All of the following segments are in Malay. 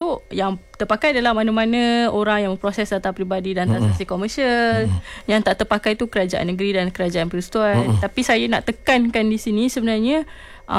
tu yang terpakai adalah mana-mana orang yang memproses data peribadi dan transaksi komersial. Yang tak terpakai tu kerajaan negeri dan kerajaan persekutuan. Tapi saya nak tekankan di sini sebenarnya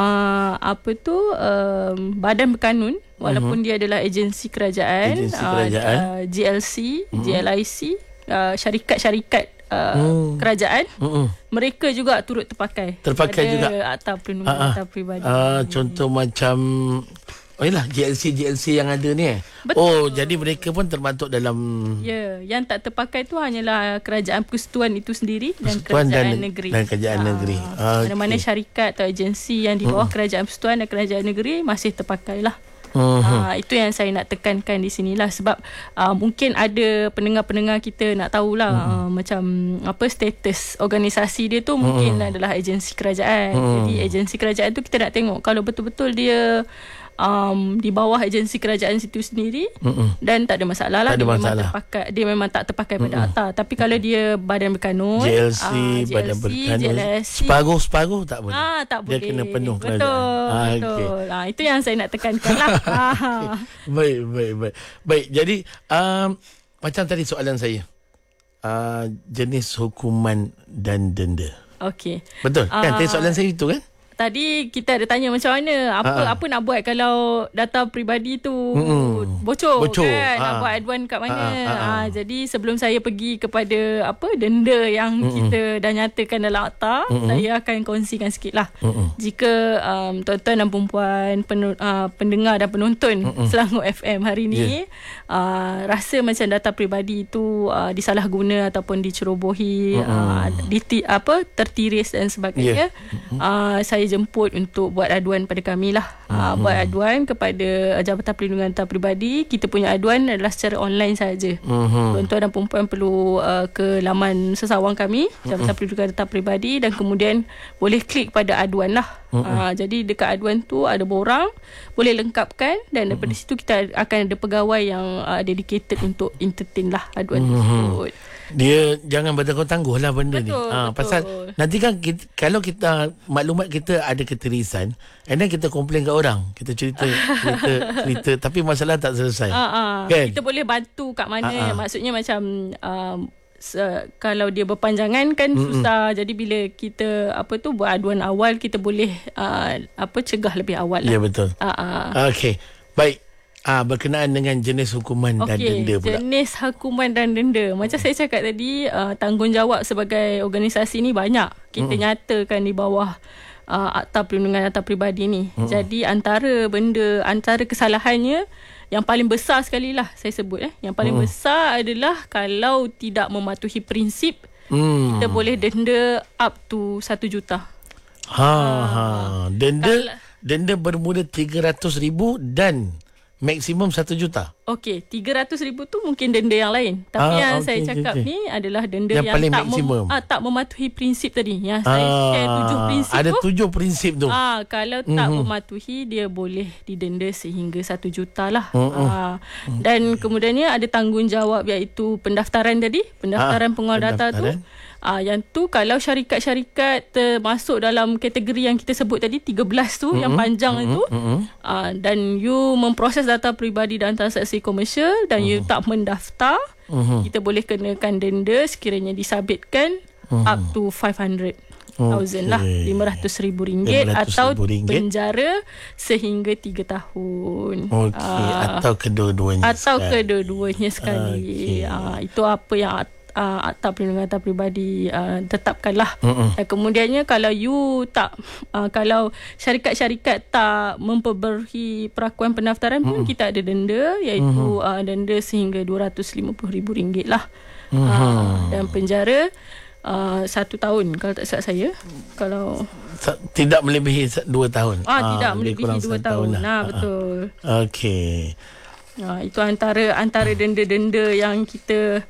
badan berkanun, walaupun dia adalah agensi kerajaan, GLC, GLIC, syarikat-syarikat kerajaan, mereka juga turut terpakai juga Akta Perlindungan Data Peribadi. Contoh macam GLC yang ada ni. Betul. Jadi mereka pun termasuk dalam. Yang tak terpakai tu hanyalah kerajaan persekutuan itu sendiri dan negeri. Dan kerajaan negeri. Mana-mana syarikat atau agensi yang di bawah kerajaan persekutuan dan kerajaan negeri masih terpakailah. Itu yang saya nak tekankan di sinilah, sebab mungkin ada pendengar-pendengar kita nak tahulah macam apa status organisasi dia tu, mungkin adalah agensi kerajaan. Jadi agensi kerajaan tu kita nak tengok kalau betul-betul dia di bawah agensi kerajaan situ sendiri, dan tak ada masalah lah. Dia memang tak terpakai pada akta. Tapi kalau dia badan berkanun, GLC, badan berkanun, separuh tak boleh. Tak boleh. Dia kena penuh kerajaan. Betul. Itu yang saya nak tekankan lah. Baik. Jadi macam tadi soalan saya, jenis hukuman dan denda. Okey. Betul kan? Tadi soalan saya itu kan? Tadi kita ada tanya macam mana apa nak buat kalau data peribadi tu bocor kan, nak buat aduan kat mana. Jadi sebelum saya pergi kepada denda yang kita dah nyatakan dalam akta, saya akan kongsikan sikit lah. Jika tuan-tuan dan perempuan, pendengar dan penonton Selangor FM hari ni rasa macam data peribadi itu disalahguna ataupun dicerobohi, tertiris dan sebagainya, saya jemput untuk buat aduan pada kami lah. Buat aduan kepada Jabatan Perlindungan Data Peribadi. Kita punya aduan adalah secara online saja. Tuan-tuan dan perempuan perlu ke laman sesawang kami, Jabatan Perlindungan Data Peribadi, dan kemudian boleh klik pada aduan lah. Jadi dekat aduan tu ada borang, boleh lengkapkan, dan daripada situ kita akan ada pegawai yang dedicated untuk entertain lah aduan tersebut. Dia jangan bertangguh-tangguh lah benda betul, ni. Pasal nanti kan kalau kita maklumat kita ada ketirisan, and then kita komplain kat orang, kita cerita tapi masalah tak selesai. Kan? Kita boleh bantu kat mana. Maksudnya macam kalau dia berpanjangan kan susah. Jadi bila kita buat aduan awal, kita boleh cegah lebih awal lah. Ya, betul. Okey. Baik. Berkenaan dengan jenis hukuman dan denda pula. Jenis hukuman dan denda. Macam saya cakap tadi, tanggungjawab sebagai organisasi ni banyak. Kita nyatakan di bawah Akta Perlindungan Data Peribadi ni. Jadi antara kesalahannya yang paling besar sekali lah saya sebut, yang paling besar adalah kalau tidak mematuhi prinsip, kita boleh denda up to 1 juta. Denda bermula 300,000 dan maksimum 1 juta. Okey, 300,000 tu mungkin denda yang lain. Tapi yang saya cakap ni adalah denda yang tak mematuhi prinsip tadi. Yang saya share 7 prinsip ada tu. Ada 7 prinsip tu. Kalau tak mematuhi, dia boleh didenda sehingga 1 juta lah. Dan kemudiannya ada tanggungjawab, iaitu pendaftaran tadi. Pendaftaran pengeluar data tu. Yang tu kalau syarikat-syarikat termasuk dalam kategori yang kita sebut tadi 13 tu, yang panjang itu, dan you memproses data peribadi dan transaksi komersial dan you tak mendaftar, kita boleh kenakan denda sekiranya disabitkan up to 500,000 lah, RM500,000 atau penjara sehingga 3 tahun. Atau kedua-duanya sekali. Itu apa yang Akta Perlindungan Data Peribadi tetapkanlah. Dan kemudiannya kalau syarikat-syarikat tak memperberi perakuan pendaftaran pun kita ada denda, iaitu denda sehingga RM250,000 lah. Dan penjara 1 tahun kalau tak silap saya. Kalau tidak melebihi 2 tahun. Tidak melebihi 2 tahun. Betul. Okey. Itu antara denda-denda yang kita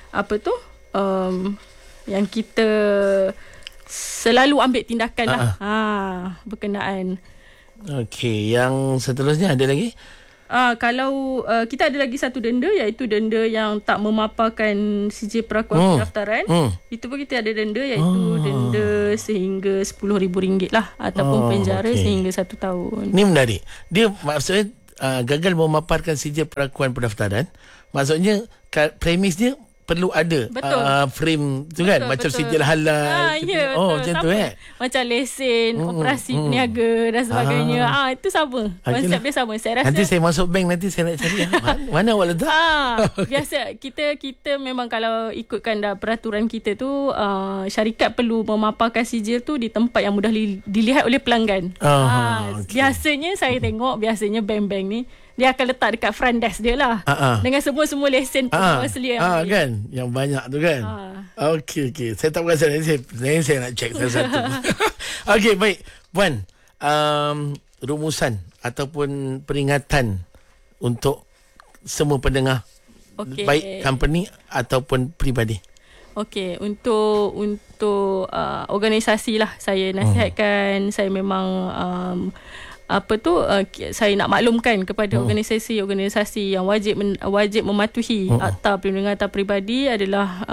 yang kita selalu ambil tindakan lah berkenaan. Okey, yang seterusnya ada lagi? Kalau kita ada lagi satu denda, iaitu denda yang tak memaparkan sijil perakuan pendaftaran. Itu pun kita ada denda, iaitu denda sehingga RM10,000 lah, ataupun penjara sehingga 1 tahun. Ni menarik. Dia maksudnya gagal memaparkan sijil pengakuan pendaftaran, maksudnya premis dia perlu ada frame tu kan, macam sijil halal. Ya, macam tu macam lesen, operasi niaga dan sebagainya. Itu sama. Konsep dia sama. Saya rasa nanti saya masuk bank, nanti saya nak cari mana awak letak. Biasa kita memang kalau ikutkan peraturan kita tu, syarikat perlu memaparkan sijil tu di tempat yang mudah dilihat oleh pelanggan. Biasanya saya tengok bank-bank ni dia akan letak dekat front desk dia lah. Dengan semua lesen asli kan, yang banyak tu kan. Okey. Saya tak perasan. Saya nak check satu-satu. Okey, baik. Puan, rumusan ataupun peringatan untuk semua pendengar, baik company ataupun peribadi. Okey, untuk organisasi lah, saya nasihatkan, saya memang saya nak maklumkan kepada organisasi-organisasi yang wajib mematuhi Akta Perlindungan Data Peribadi adalah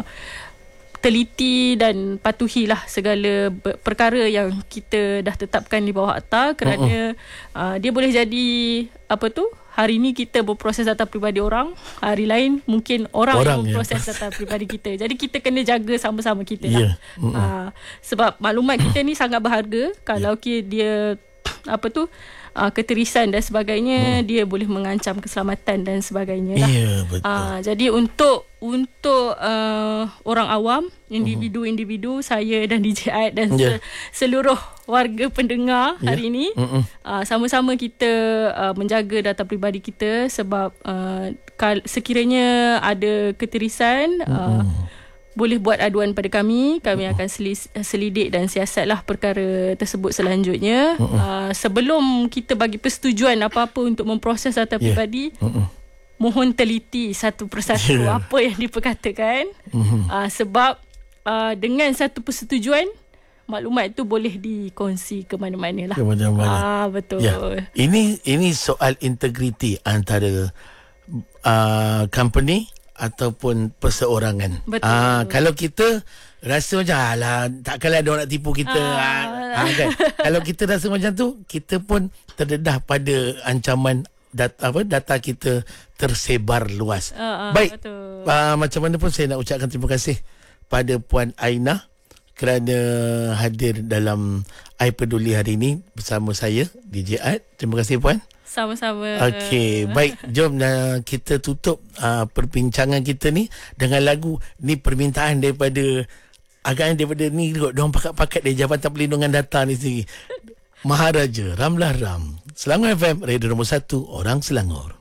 teliti dan patuhilah segala perkara yang kita dah tetapkan di bawah akta, kerana dia boleh jadi hari ni kita berproses data peribadi orang, hari lain mungkin orang yang berproses data peribadi kita. Jadi kita kena jaga sama-sama kita lah. Sebab maklumat kita ni sangat berharga. Kalau dia keterisan dan sebagainya, dia boleh mengancam keselamatan dan sebagainya lah. Betul. Jadi untuk orang awam, individu-individu, saya dan DJI dan seluruh warga pendengar hari ini, sama-sama kita menjaga data peribadi kita. Sebab sekiranya ada keterisan, boleh buat aduan pada kami. Kami akan selidik dan siasatlah perkara tersebut selanjutnya. Sebelum kita bagi persetujuan apa-apa untuk memproses data peribadi, mohon teliti satu persatu apa yang diperkatakan. Sebab dengan satu persetujuan, maklumat itu boleh dikongsi ke mana-mana lah. Betul. Ini soal integriti antara company ataupun perseorangan. Kalau kita rasa macam takkanlah ada orang nak tipu kita, kan? Kalau kita rasa macam tu, kita pun terdedah pada ancaman data kita tersebar luas. Baik, macam mana pun saya nak ucapkan terima kasih pada Puan Aina kerana hadir dalam I Peduli hari ini bersama saya, DJ Art. Terima kasih Puan. Sama-sama. Okey, baik. Jom kita tutup perbincangan kita ni dengan lagu ni, permintaan daripada agaknya daripada ni kot, diorang pakat-pakat dari Jabatan Perlindungan Data ni sendiri. Maharaja Ramlah Ram, Selangor FM, radio nombor 1 orang Selangor.